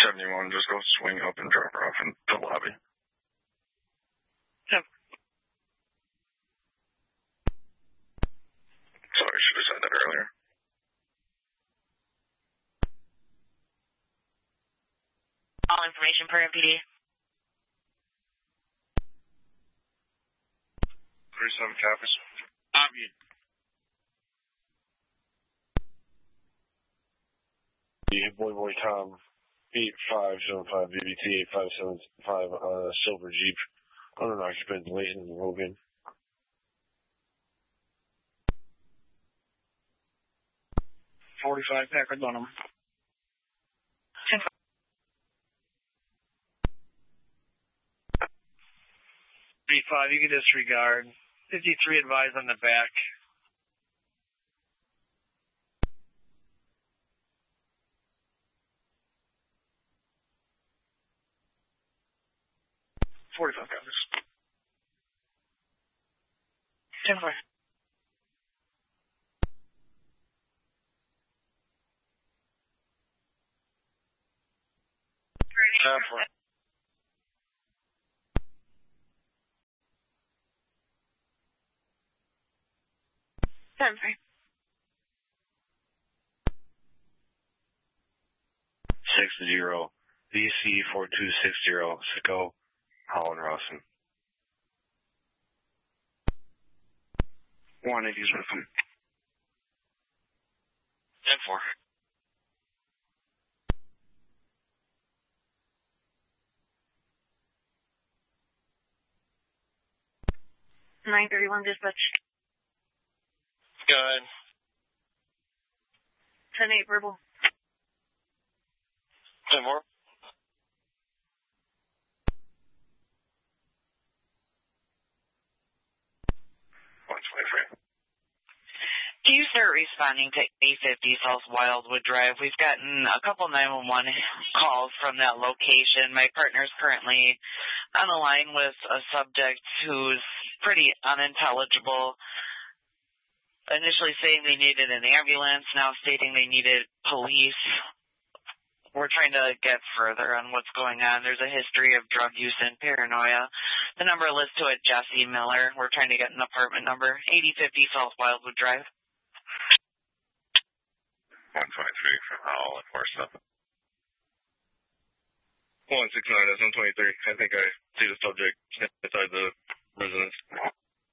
71, just go swing up and drop her off in the lobby. Yep. Sorry, I should have said that earlier. All information per MPD. 37 copies. Boy Tom, 8575 BBT 8575 silver Jeep, under occupant Leighton Logan. 45 Packard Dunham. 35, you can disregard. 53 advised on the back. $45. 10-4. Time frame. 60 VC 4260 Sicko Holland Rawson. 180's with him. 10-4. $931 dispatch. Go ahead. 10-8 verbal. 10-4. Do you start responding to 850 South Wildwood Drive? We've gotten a couple 911 calls from that location. My partner's currently on the line with a subject who's pretty unintelligible. Initially saying they needed an ambulance, now stating they needed police. We're trying to get further on what's going on. There's a history of drug use and paranoia. The number lists to it, Jesse Miller. We're trying to get an apartment number, 8050 South Wildwood Drive. 153 for all enforcement. 169 S123. I think I see the subject inside the residence.